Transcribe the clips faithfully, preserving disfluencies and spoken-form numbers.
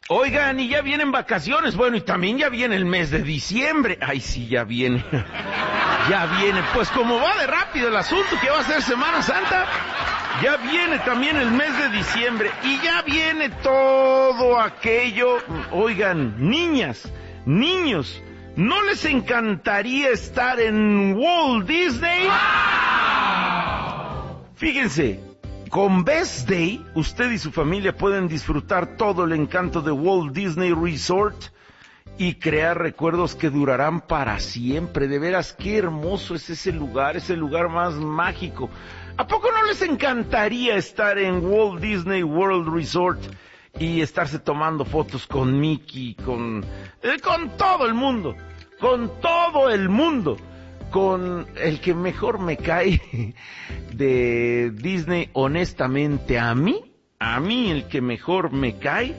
Oigan, y ya vienen vacaciones, bueno, y también ya viene el mes de diciembre. Ay, sí, ya viene. Ya viene. Pues como va de rápido el asunto, que va a ser Semana Santa, ya viene también el mes de diciembre. Y ya viene todo aquello. Oigan, niñas, niños, ¿no les encantaría estar en Walt Disney? Fíjense, con Best Day, usted y su familia pueden disfrutar todo el encanto de Walt Disney Resort y crear recuerdos que durarán para siempre. De veras, qué hermoso es ese lugar, ese lugar más mágico. ¿A poco no les encantaría estar en Walt Disney World Resort y estarse tomando fotos con Mickey, con, eh, con todo el mundo, con todo el mundo? Con el que mejor me cae de Disney, honestamente, a mí, a mí el que mejor me cae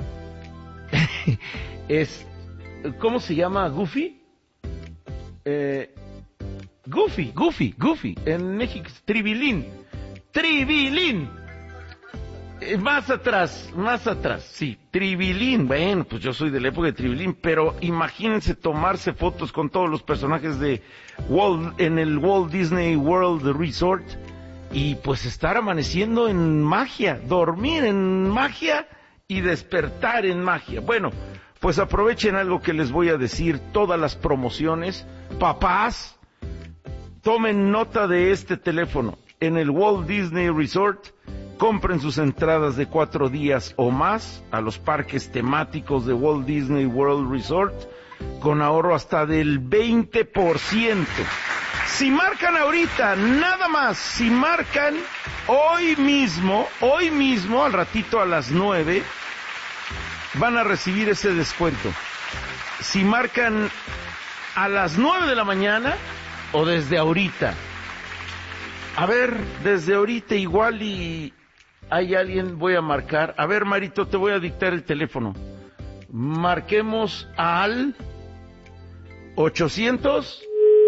es, ¿cómo se llama? ¿Goofy? Eh, Goofy, Goofy, Goofy, en México es Tribilín, Tribilín. Eh, más atrás, más atrás, sí, Tribilín. Bueno, pues yo soy de la época de Tribilín, pero imagínense tomarse fotos con todos los personajes de Walt, en el Walt Disney World Resort, y pues estar amaneciendo en magia, dormir en magia y despertar en magia. Bueno, pues aprovechen algo que les voy a decir, todas las promociones. Papás, tomen nota de este teléfono. En el Walt Disney Resort, compren sus entradas de cuatro días o más a los parques temáticos de Walt Disney World Resort con ahorro hasta del veinte por ciento. Si marcan ahorita, nada más, si marcan hoy mismo, hoy mismo, al ratito a las nueve, van a recibir ese descuento. Si marcan a las nueve de la mañana o desde ahorita. A ver, desde ahorita igual y hay alguien, voy a marcar. A ver, Marito, te voy a dictar el teléfono. Marquemos al ochocientos,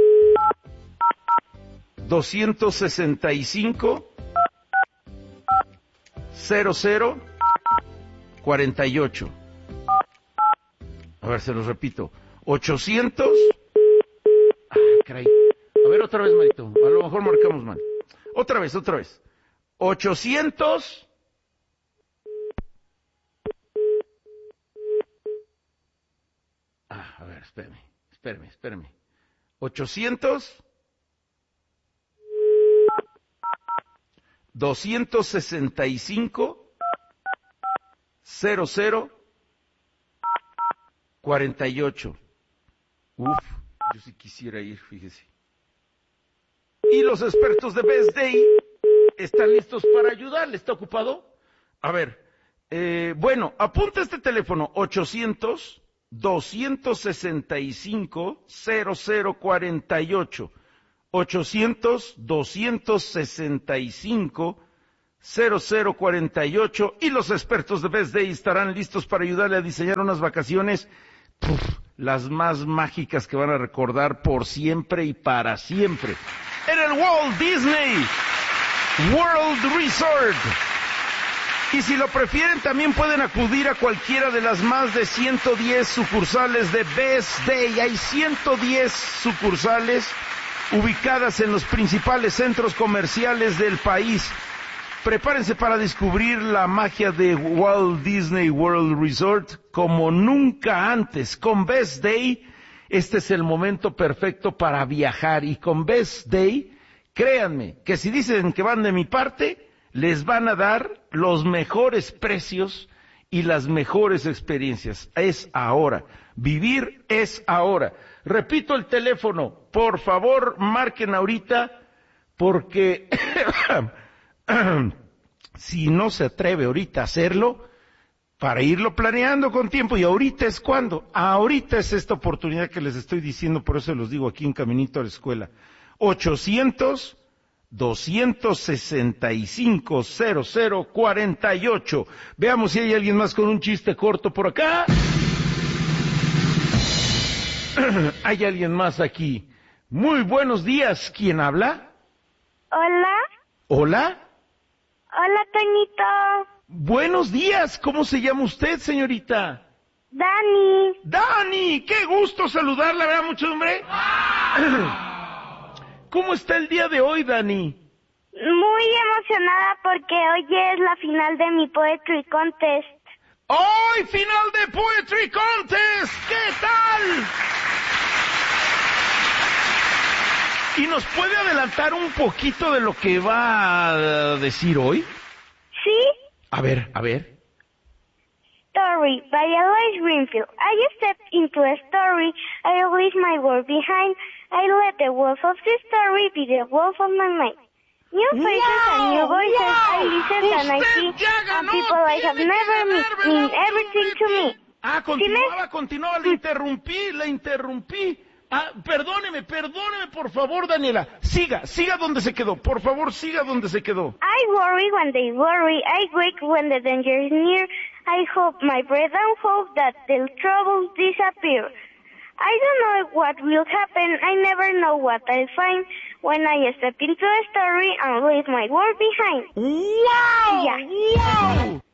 doscientos sesenta y cinco, cero cero, cuarenta y ocho. A ver, se los repito. ochocientos. Ah, caray. A ver, otra vez, Marito. A lo mejor marcamos mal. Otra vez, otra vez. ochocientos. Ah, a ver, espérame, espérame, espérame. ochocientos. doscientos sesenta y cinco, cero cero, cuarenta y ocho. Uf, yo sí quisiera ir, fíjese. Y los expertos de Best Day están listos para ayudarle. ¿Está ocupado? A ver, eh, bueno, apunta este teléfono, ochocientos, doscientos sesenta y cinco, cero cero cuarenta y ocho. ochocientos, doscientos sesenta y cinco, cero cero cuarenta y ocho. Y los expertos de Best Day estarán listos para ayudarle a diseñar unas vacaciones, puf, las más mágicas que van a recordar por siempre y para siempre. En el Walt Disney World Resort. Y si lo prefieren, también pueden acudir a cualquiera de las más de ciento diez sucursales de Best Day. Hay ciento diez sucursales ubicadas en los principales centros comerciales del país. Prepárense para descubrir la magia de Walt Disney World Resort como nunca antes. Con Best Day, este es el momento perfecto para viajar. Y con Best Day, créanme, que si dicen que van de mi parte, les van a dar los mejores precios y las mejores experiencias. Es ahora. Vivir es ahora. Repito el teléfono. Por favor, marquen ahorita, porque si no se atreve ahorita a hacerlo, para irlo planeando con tiempo, y ahorita es cuando, ahorita es esta oportunidad que les estoy diciendo, por eso los digo aquí en Caminito a la Escuela. ochocientos, doscientos sesenta y cinco, cero cero cuarenta y ocho. Veamos si hay alguien más con un chiste corto por acá. Hay alguien más aquí. Muy buenos días. ¿Quién habla? Hola. ¿Hola? Hola, Toñito. Buenos días, ¿cómo se llama usted, señorita? Dani. Dani, qué gusto saludarla, ¿verdad, mucho hombre? ¿Cómo está el día de hoy, Dani? Muy emocionada porque hoy es la final de mi Poetry Contest. ¡Hoy, final de Poetry Contest! ¿Qué tal? ¿Y nos puede adelantar un poquito de lo que va a decir hoy? ¿Sí? A ver, a ver. Story by Eloise Greenfield. I stepped into a story. I leave my world behind. I let the wolf of the story be the wolf of my mind. New faces ¡Wow! and new voices. ¡Wow! I listen and I ¡Usted see. ya And ganó! people I have ¡Tiene que never met ganar, mean ¿verdad, everything to me. Ah, continuaba, continuaba, le interrumpí, le interrumpí. Ah, perdóneme, perdóneme, por favor, Daniela. Siga, siga donde se quedó. Por favor, siga donde se quedó. I worry when they worry. I wake when the danger is near. I hope my breath and hope that the troubles disappear. I don't know what will happen. I never know what I'll find when I step into a story and leave my world behind. ¡Wow! Ya. ¡Wow!